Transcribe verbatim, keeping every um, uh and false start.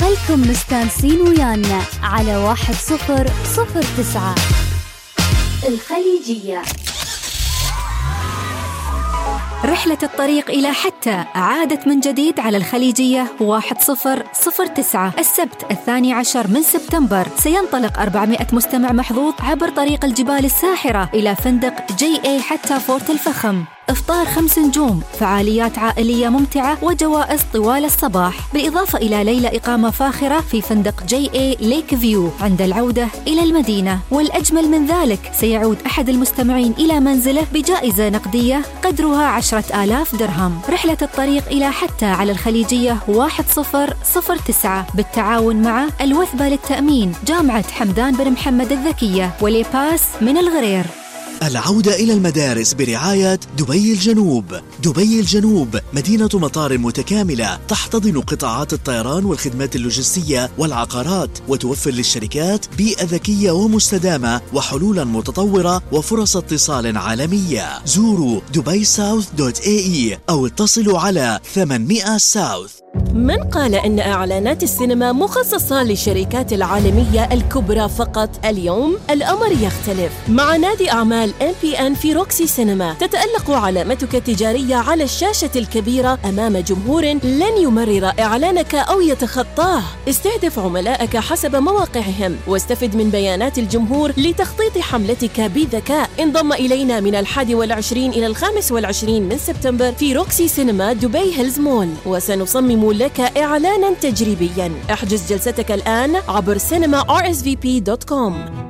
خلكم مستانسين ويانا على واحد صفر صفر تسعة الخليجية. رحلة الطريق إلى حتى عادت من جديد على الخليجية واحد صفر صفر تسعة. السبت الثاني عشر من سبتمبر سينطلق أربعمائة مستمع محظوظ عبر طريق الجبال الساحرة إلى فندق جي اي حتى فورت الفخم. إفطار خمس نجوم، فعاليات عائلية ممتعة وجوائز طوال الصباح، بالإضافة إلى ليلة إقامة فاخرة في فندق جي اي ليك فيو عند العودة إلى المدينة. والأجمل من ذلك سيعود أحد المستمعين إلى منزله بجائزة نقدية قدرها عشرة آلاف درهم. رحلة الطريق إلى حتى على الخليجية واحد صفر صفر تسعة بالتعاون مع الوثبة للتأمين، جامعة حمدان بن محمد الذكية، وليباس من الغرير. العودة إلى المدارس برعاية دبي الجنوب. دبي الجنوب مدينة مطار متكاملة تحتضن قطاعات الطيران والخدمات اللوجستية والعقارات، وتوفر للشركات بيئة ذكية ومستدامة وحلولا متطورة وفرص اتصال عالمية. زوروا دبي ساوث دوت اي اي أو اتصلوا على ثمانمائة ساوث. من قال إن إعلانات السينما مخصصة للشركات العالمية الكبرى فقط؟ اليوم الأمر يختلف. مع نادي أعمال إم بي إن في روكسي سينما تتألق علامتك التجارية على الشاشة الكبيرة أمام جمهور لن يمرر إعلانك أو يتخطاه. استهدف عملائك حسب مواقعهم واستفد من بيانات الجمهور لتخطيط حملتك بذكاء. انضم إلينا من الحادي والعشرين إلى الخامس والعشرين من سبتمبر في روكسي سينما دبي هيلز مول، وسنصمم لك إعلانا تجريبيا. احجز جلستك الآن عبر سينما آر إس في بي دوت كوم.